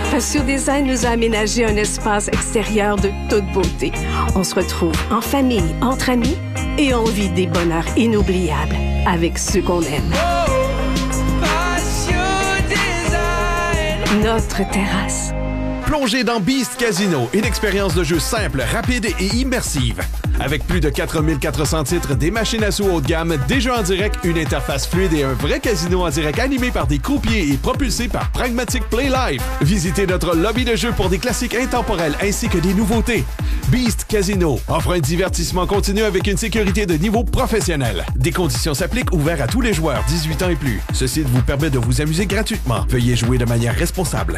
Assure Design nous a aménagé un espace extérieur de toute beauté. On se retrouve en famille, entre amis et on vit des bonheurs inoubliables avec ceux qu'on aime. Notre terrasse. Plongez dans Beast Casino, une expérience de jeu simple, rapide et immersive. Avec plus de 4400 titres, des machines à sous haut de gamme, des jeux en direct, une interface fluide et un vrai casino en direct animé par des croupiers et propulsé par Pragmatic Play Live. Visitez notre lobby de jeu pour des classiques intemporels ainsi que des nouveautés. Beast Casino offre un divertissement continu avec une sécurité de niveau professionnel. Des conditions s'appliquent, ouverts à tous les joueurs 18 ans et plus. Ce site vous permet de vous amuser gratuitement. Veuillez jouer de manière responsable.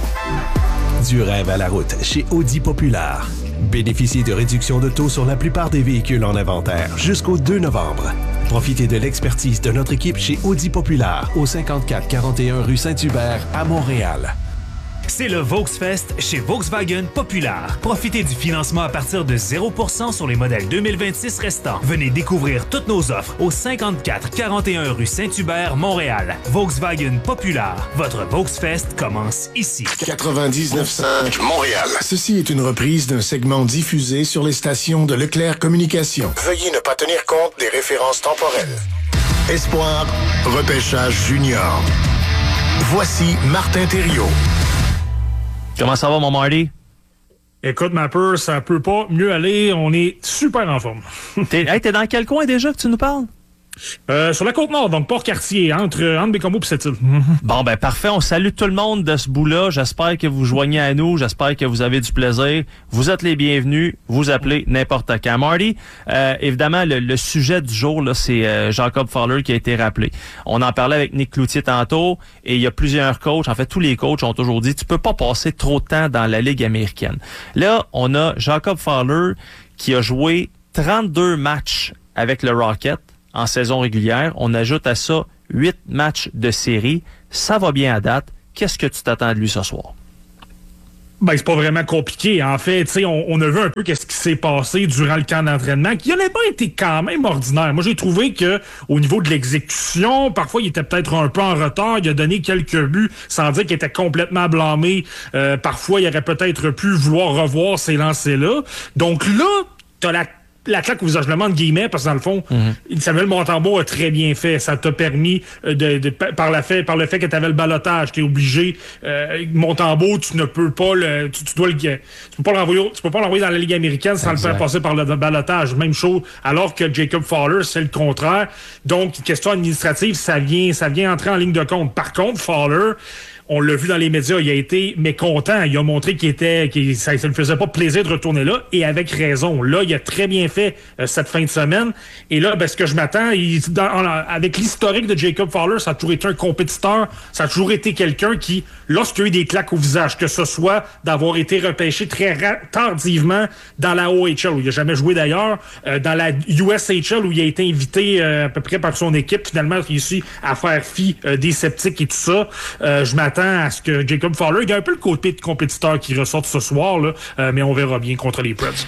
Du rêve à la route chez Audi Populaire. Bénéficiez de réductions de taux sur la plupart des véhicules en inventaire jusqu'au 2 novembre. Profitez de l'expertise de notre équipe chez Audi Populaire au 5441 rue Saint-Hubert à Montréal. C'est le Volksfest chez Volkswagen Populaire. Profitez du financement à partir de 0% sur les modèles 2026 restants. Venez découvrir toutes nos offres au 5441 rue Saint-Hubert, Montréal. Volkswagen Populaire. Votre Volksfest commence ici. 99.5 Montréal. Ceci est une reprise d'un segment diffusé sur les stations de Leclerc Communications. Veuillez ne pas tenir compte des références temporelles. Espoir, repêchage junior. Voici Martin Thériault. Comment ça va, mon Marty? Écoute, ma peur, ça peut pas mieux aller. On est super en forme. T'es dans quel coin déjà que tu nous parles? Sur la Côte-Nord, donc Port-Cartier, entre Bécomo et Sept-Îles. Bon, ben parfait. On salue tout le monde de ce bout-là. J'espère que vous joignez à nous. J'espère que vous avez du plaisir. Vous êtes les bienvenus. Vous appelez n'importe quand. Marty, évidemment, le sujet du jour, là, c'est Jacob Fowler qui a été rappelé. On en parlait avec Nick Cloutier tantôt et il y a plusieurs coachs. En fait, tous les coachs ont toujours dit, tu peux pas passer trop de temps dans la Ligue américaine. Là, on a Jacob Fowler qui a joué 32 matchs avec le Rocket en saison régulière. On ajoute à ça 8 matchs de série. Ça va bien à date. Qu'est-ce que tu t'attends de lui ce soir? Ben, c'est pas vraiment compliqué. En fait, tu sais, on a vu un peu qu'est-ce qui s'est passé durant le camp d'entraînement, qui n'a pas été quand même ordinaire. Moi, j'ai trouvé que au niveau de l'exécution, parfois, il était peut-être un peu en retard. Il a donné quelques buts sans dire qu'il était complètement blâmé. Parfois, il aurait peut-être pu vouloir revoir ces lancers-là. Donc là, t'as la claque au visage, je le mets entre guillemets, parce que dans le fond, Samuel Montembeault a très bien fait. Ça t'a permis, par le fait que tu avais le ballottage, tu es obligé. Montembeault, tu ne peux pas tu peux pas l'envoyer dans la Ligue américaine sans le faire passer par le ballottage. Même chose, alors que Jacob Fowler, c'est le contraire. Donc, question administrative, ça vient entrer en ligne de compte. Par contre, Fowler, on l'a vu dans les médias, il a été mécontent. Il a montré ça ne lui faisait pas plaisir de retourner là, et avec raison. Là, il a très bien fait cette fin de semaine. Et là, ce que je m'attends, avec l'historique de Jacob Fowler, ça a toujours été un compétiteur, ça a toujours été quelqu'un qui, lorsqu'il y a eu des claques au visage, que ce soit d'avoir été repêché très tardivement dans la OHL, où il n'a jamais joué d'ailleurs, dans la USHL, où il a été invité à peu près par son équipe, finalement, il a réussi à faire fi des sceptiques et tout ça. Je m'attends à ce que Jacob Fowler, il y a un peu le côté de compétiteur qui ressorte ce soir, là, mais on verra bien contre les Preds.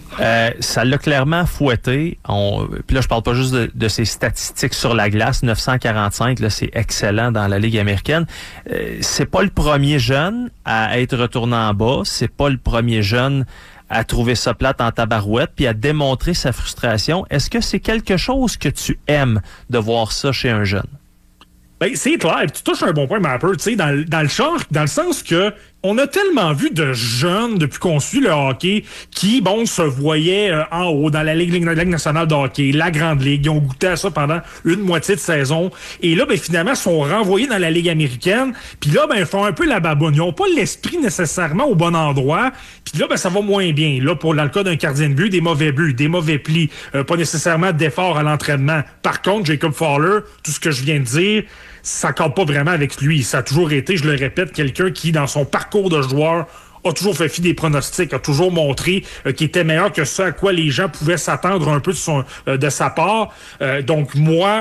Ça l'a clairement fouetté. Puis là, je parle pas juste de ses statistiques sur la glace. 945, là, c'est excellent dans la Ligue américaine. C'est pas le premier jeune à être retourné en bas. C'est pas le premier jeune à trouver ça plate en tabarouette puis à démontrer sa frustration. Est-ce que c'est quelque chose que tu aimes de voir ça chez un jeune? Ben, c'est clair. Tu touches un bon point, Mapper, tu sais, dans le sens que on a tellement vu de jeunes, depuis qu'on suit le hockey, qui, se voyaient en haut dans la Ligue nationale de hockey, la Grande Ligue. Ils ont goûté à ça pendant une moitié de saison. Et là, finalement, sont renvoyés dans la Ligue américaine. Puis là, ils font un peu la baboune. Ils n'ont pas l'esprit nécessairement au bon endroit. Puis là, ça va moins bien. Là, dans le cas d'un gardien de but, des mauvais buts, des mauvais plis, pas nécessairement d'efforts à l'entraînement. Par contre, Jacob Fowler, tout ce que je viens de dire, ça ne cadre pas vraiment avec lui. Ça a toujours été, je le répète, quelqu'un qui, dans son parcours de joueur, a toujours fait fi des pronostics, a toujours montré qu'il était meilleur que ce à quoi les gens pouvaient s'attendre un peu de sa part. Donc moi,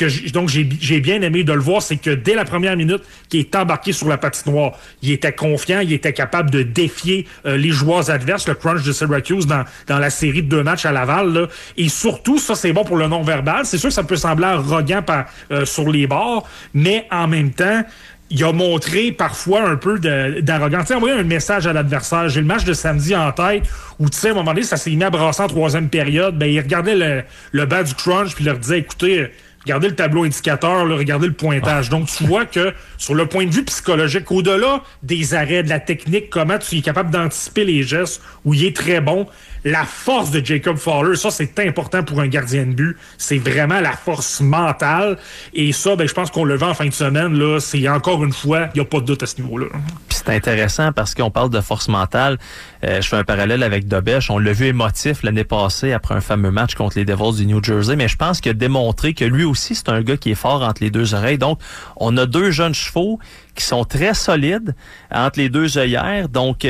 j'ai bien aimé de le voir, c'est que dès la première minute qu'il est embarqué sur la patinoire, il était confiant, il était capable de défier les joueurs adverses, le crunch de Syracuse dans la série de 2 matchs à Laval. Là. Et surtout, ça c'est bon pour le non-verbal. C'est sûr que ça peut sembler arrogant sur les bords, mais en même temps, il a montré parfois un peu d'arrogance. Tu sais, envoyer un message à l'adversaire. J'ai le match de samedi en tête où, tu sais, à un moment donné, ça s'est mis à brasser en troisième période. Ben, il regardait le bas du crunch puis il leur disait, écoutez, regardez le tableau indicateur, là, regardez le pointage. Donc, tu vois que sur le point de vue psychologique, au-delà des arrêts, de la technique, comment tu es capable d'anticiper les gestes, où il est très bon, la force de Jacob Fowler, ça, c'est important pour un gardien de but. C'est vraiment la force mentale. Et ça, ben, je pense qu'on le vend en fin de semaine. Là, c'est encore une fois, il n'y a pas de doute à ce niveau-là. Puis c'est intéressant parce qu'on parle de force mentale. Je fais un parallèle avec Dobèche. On l'a vu émotif l'année passée après un fameux match contre les Devils du New Jersey. Mais je pense qu'il a démontré que lui aussi, c'est un gars qui est fort entre les deux oreilles. Donc, on a deux jeunes chevaux qui sont très solides entre les deux œillères. Donc,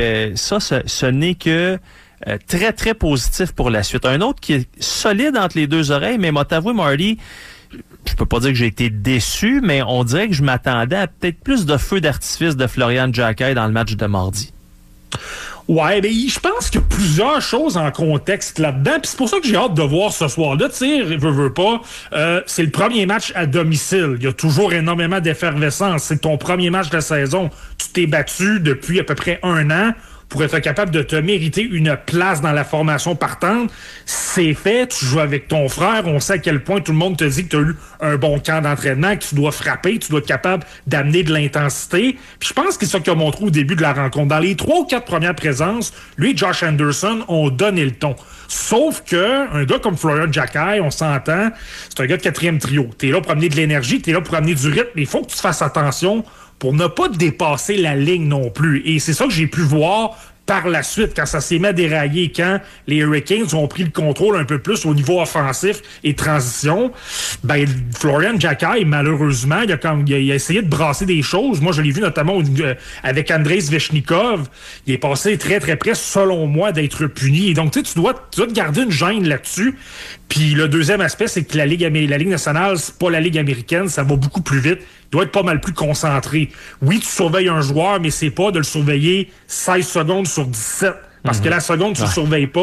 ce n'est que très, très positif pour la suite. Un autre qui est solide entre les deux oreilles, mais m'a t'avoué, Marty, je peux pas dire que j'ai été déçu, mais on dirait que je m'attendais à peut-être plus de feu d'artifice de Florian Jacquet dans le match de mardi. Ouais, ben je pense qu'il y a plusieurs choses en contexte là-dedans, puis c'est pour ça que j'ai hâte de voir ce soir-là. Tu sais, veux pas, c'est le premier match à domicile. Il y a toujours énormément d'effervescence. C'est ton premier match de la saison. Tu t'es battu depuis à peu près 1 an pour être capable de te mériter une place dans la formation partante. C'est fait, tu joues avec ton frère, on sait à quel point tout le monde te dit que tu as eu un bon camp d'entraînement, que tu dois frapper, tu dois être capable d'amener de l'intensité. Puis je pense que c'est ça qu'il a montré au début de la rencontre. Dans les 3 ou 4 premières présences, lui et Josh Anderson ont donné le ton. Sauf que un gars comme Florian Jacquet, on s'entend, c'est un gars de 4e trio. T'es là pour amener de l'énergie, t'es là pour amener du rythme, mais il faut que tu fasses attention pour ne pas dépasser la ligne non plus. Et c'est ça que j'ai pu voir par la suite, quand ça s'est mis à dérailler, quand les Hurricanes ont pris le contrôle un peu plus au niveau offensif et transition, ben Florian Jacquet, malheureusement, il a essayé de brasser des choses. Moi, je l'ai vu notamment avec Andrei Svechnikov. Il est passé très, très près, selon moi, d'être puni. Et donc, tu dois te garder une gêne là-dessus. Puis le deuxième aspect, c'est que la Ligue nationale, c'est pas la Ligue américaine, ça va beaucoup plus vite. Il doit être pas mal plus concentré. Oui, tu surveilles un joueur, mais c'est pas de le surveiller 16 secondes sur 17. Parce que la seconde, tu le surveilles pas.